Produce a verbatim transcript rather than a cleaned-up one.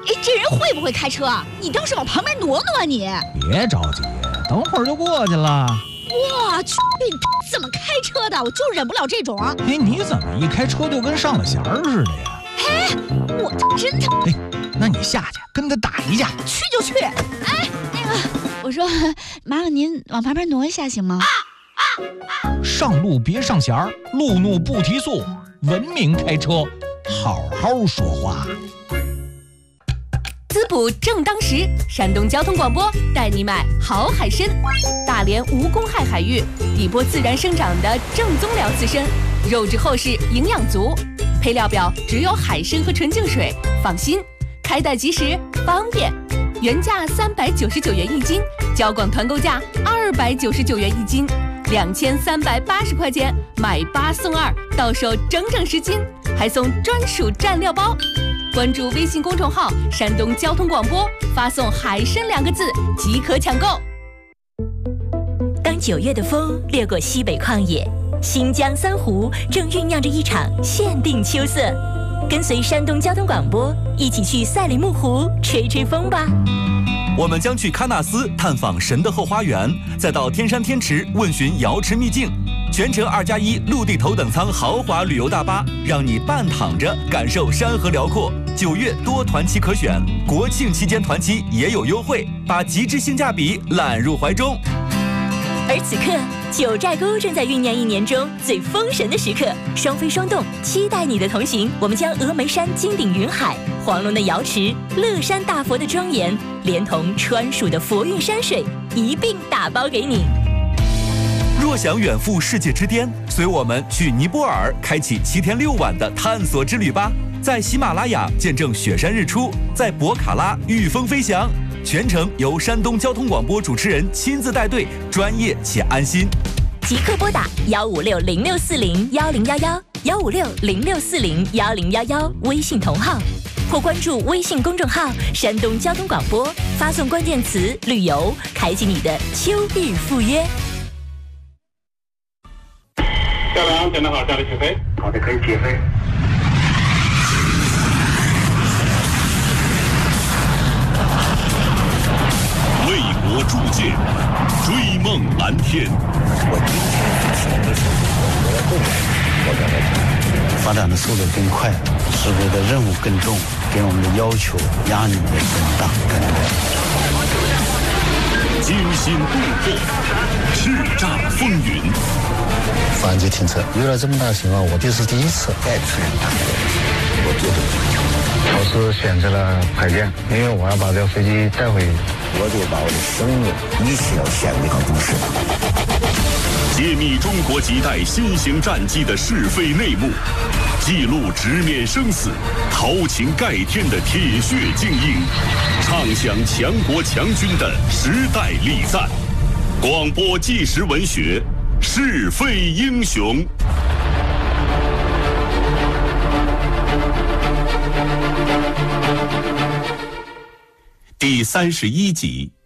哎，这人会不会开车啊？你倒是往旁边挪挪啊你！ 别着急，等会儿就过去了。 我去，你怎么开车的？我就忍不了这种。 哎，你怎么一开车就跟上了弦儿似的呀？ 哎，我真的。 哎，那你下去跟他打一架。 去就去。哎，那个，我说，麻烦您往旁边挪一下行吗？ 上路别上弦儿，路怒不提速，文明开车，好好说话。 滋补正当时，山东交通广播带你买好海参，大连无公害海域，底波自然生长的正宗辽刺参，肉质厚实，营养足。配料表只有海参和纯净水，放心，开袋即时，方便。原价三百九十九元一斤，交广团购价二百九十九元一斤，两千三百八十块钱买八送二，到手整整十斤，还送专属蘸料包。关注微信公众号“山东交通广播”，发送“海参”两个字即可抢购。 当九月的风掠过西北旷野，新疆三湖正酝酿着一场限定秋色。跟随山东交通广播一起去赛里木湖吹吹风吧。 我们将去喀纳斯探访神的后花园，再到天山天池问询瑶池秘境。全程二加一陆地头等舱豪华旅游大巴，让你半躺着感受山河辽阔。九月多团期可选，国庆期间团期也有优惠，把极致性价比揽入怀中。 而此刻，九寨沟正在酝酿一年中最封神的时刻，双飞双动，期待你的同行。我们将峨眉山金顶云海、黄龙的瑶池、乐山大佛的庄严，连同川蜀的佛韵山水一并打包给你。 若想远赴世界之巅，随我们去尼泊尔，开启七天六晚的探索之旅吧！在喜马拉雅见证雪山日出，在博卡拉御风飞翔，全程由山东交通广播主持人亲自带队，专业且安心。 即刻拨打幺五六零六四零幺零幺幺幺五六零六四零幺零幺幺微信同号，或关注微信公众号“山东交通广播”，发送关键词“旅游”，开启你的秋日赴约。 下来安全的好，下来起飞。 好的，可以起飞。 为国铸剑，追梦蓝天。 我今天想的是我的后面，我刚才讲，发展的速度更快，师傅的任务更重，给我们的要求压力也更大，更多。 惊心动魄，叱咤风云。 反击停车，遇到这么大情况，我这是第一次再出现大火，我觉得我是选择了排练，因为我要把这个飞机带回，我就把我的生命一起要献给公司。 揭秘中国几代新型战机的是非内幕，记录直面生死、豪情盖天的铁血精英，唱响强国强军的时代力赞。广播纪实文学，是非英雄。第三十一集。